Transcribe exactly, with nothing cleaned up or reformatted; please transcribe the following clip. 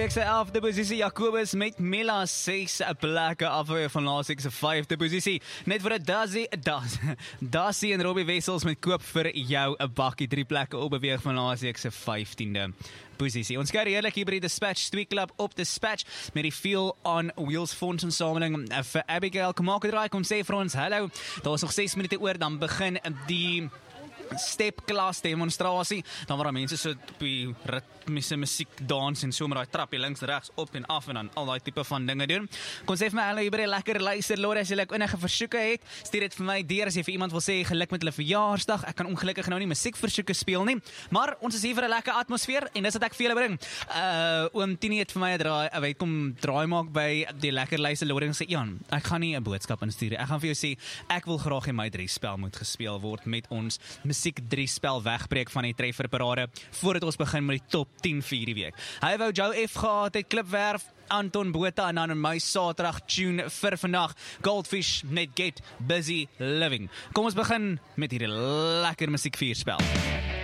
week se elfde posisie, Jacobus met Mela ses plekke afweer van laasweek se vyfde posisie. Net vir 'n Dasie, Dasie en Robbie Wessels met koop vir jou 'n bakkie, drie plekke opbeweeg van laasweek se vyftiende posisie. Ons kyk eerlik hier by die Dispatch Street Club op Dispatch met die Feel on Wheels fonds insameling vir Abigail. Kom maak 'n draai, kom sê vir ons hallo. Daar is nog ses minute oor, dan begin die stepklas demonstrasie, dan waar mense so op die ritmiese musiek dans en so met daai trappie links regs op en af en dan al daai tipe van dinge doen. Kom sê vir my hallo hier by die lekker luister Lore, as jy like enige versoeke het, stuur dit vir my deur as jy vir iemand wil sê geluk met hulle verjaarsdag. Ek kan ongelukkig nou nie musiekversoeke speel nie, maar ons is hier vir 'n lekker atmosfeer en dis wat ek vir julle bring. Uh oom Tini het vir my 'n draai, weet kom draai maak by die lekker luister Lore en sê Jan, ek gaan nie 'n boodskap instuur. Ek gaan vir jou sê ek wil graag hê my drie spel moet gespeel word met ons musiek drie spel wegbreek van die trefferparade voordat ons begin met die top tien vir hierdie week. Hy wou Joe F gehad het, Klipwerf, Anton Botha en dan in my Saterdag tune vir vandag, Goldfish met Get Busy Living. Kom ons begin met hierdie lekker musiek vier spel.